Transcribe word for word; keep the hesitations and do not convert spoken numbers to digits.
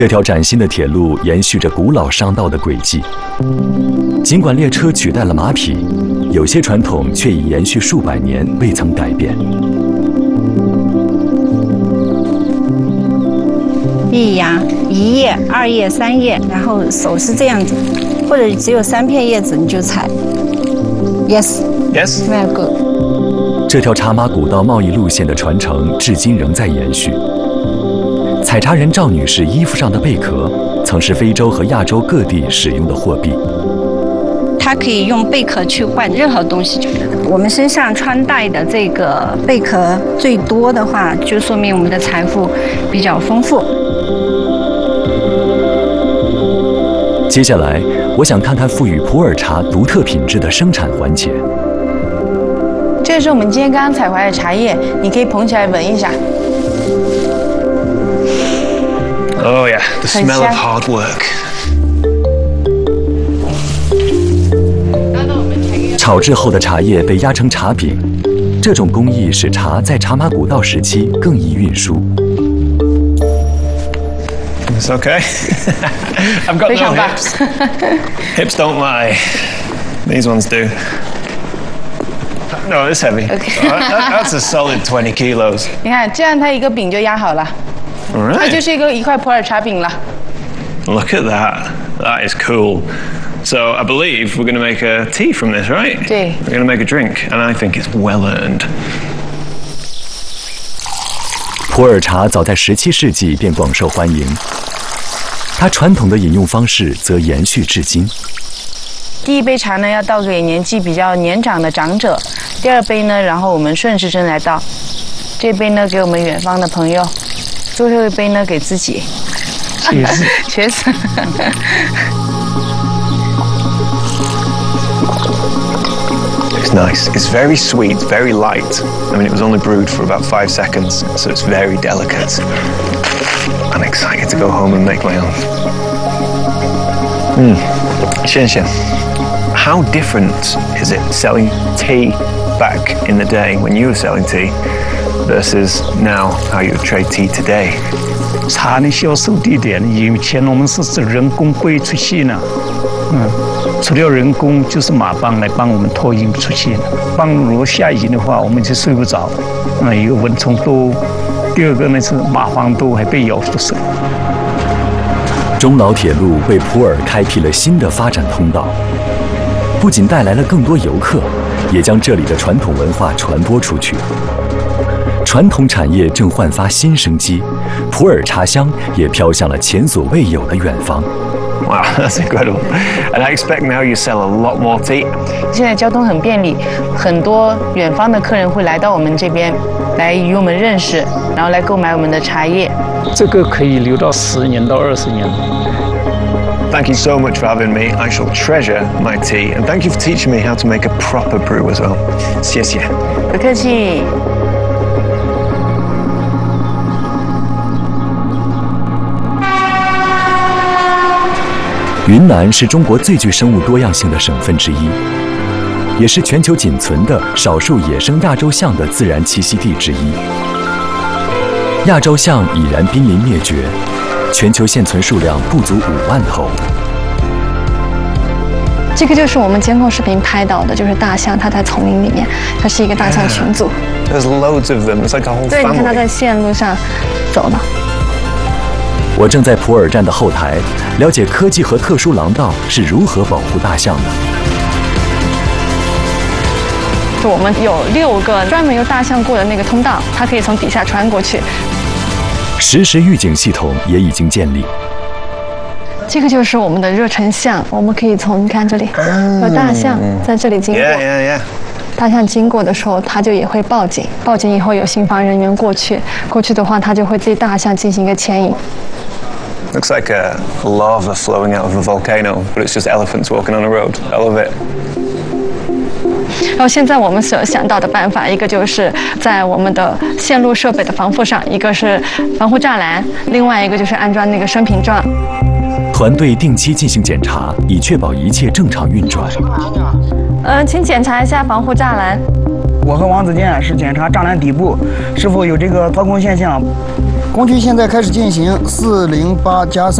这条崭新的铁路延续着古老商道的轨迹。尽管列车取代了马匹，有些传统却已延续数百年未曾改变。 一牙一叶、二叶、三叶，然后手是这样子，或者只有三片叶子你就踩。Yes. Yes. Very good. 这条茶马古道贸易路线的传承至今仍在延续。采茶人赵女士衣服上的贝壳，曾是非洲和亚洲各地使用的货币。 它可以用贝壳去换任何东西。我们身上穿戴的这个贝壳最多的话，就说明我们的财富比较丰富。 接下来，我想看看赋予普洱茶独特品质的生产环节。 这是我们今天刚刚采回来的茶叶，你可以捧起来闻一下。 Oh yeah, the smell of hard work. 炒制后的茶叶被压成茶饼，这种工艺使茶在茶马古道时期更易运输。 It's okay. I've got no hips. Hips don't lie. These ones do. No, it's heavy. Okay. that, that's a solid twenty kilos. 你看，这样它一个饼就压好了。 All right. 它就是一个一块普洱茶饼了。 Look at that. That is cool. So I believe we're going to make a tea from this, right? 对。 We're going to make a drink, and I think it's well earned. 普洱茶早在十七世纪便广受欢迎，它传统的饮用方式则延续至今。 第一杯茶呢，要倒给年纪比较年长的长者；第二杯呢，然后我们顺时针来倒。这杯呢，给我们远方的朋友；最后一杯呢，给自己。确实，确实。 It's nice. It's very sweet, very light. I mean, it was only brewed for about five seconds, so it's very delicate. I'm excited to go home and make my own. Hmm. Xian Xian, how different is it selling tea back in the day when you were selling tea versus now how you trade tea today? 茶的销售地点以前我们是指人工归出去呢，嗯，除了人工就是马帮来帮我们托运出去。帮如果下雨的话，我们就睡不着，嗯，一个蚊虫多，第二个呢是蚂蟥多，还被咬不死。 中老铁路为普洱开辟了新的发展通道，不仅带来了更多游客，也将这里的传统文化传播出去。传统产业正焕发新生机，普洱茶香也飘向了前所未有的远方。 Wow, that's incredible. And I expect now you sell a lot more tea. 现在交通很便利，很多远方的客人会来到我们这边，来与我们认识，然后来购买我们的茶叶。 这个可以留到十年到二十年。 Thank you so much for having me. I shall treasure my tea, and thank you for teaching me how to make a proper brew as well. 谢谢。 不客气。 云南是中国最具生物多样性的省份之一，也是全球仅存的少数野生亚洲象的自然栖息地之一。亚洲象已然濒临灭绝，全球现存数量不足五万头。 这个就是我们监控视频拍到的，就是大象，它在丛林里面，它是一个大象群组。 There's loads of them. It's like a whole family. 对，你看它在线路上走了。 我正在普洱站的后台了解科技和特殊廊道是如何保护大象的。 就我们有六个专门由大象过的那个通道，它可以从底下穿过去。 实时预警系统也已经建立。 这个就是我们的热成像，我们可以从你看这里有大象在这里经过。 Yeah, yeah, yeah. 大象经过的时候，它就也会报警，报警以后有信访人员过去，过去的话，它就会对大象进行一个牵引。 Looks like a lava flowing out of a volcano, but it's just elephants walking on a road. I love it. 然后现在我们所想到的办法，一个就是在我们的线路设备的防护上，一个是防护栅栏，另外一个就是安装那个升屏桩。 团队定期进行检查，以确保一切正常运转。 嗯，请检查一下防护栅栏。 我和王子健是检查栅栏底部是否有这个掏空现象， 工序现在开始进行，四零八加三。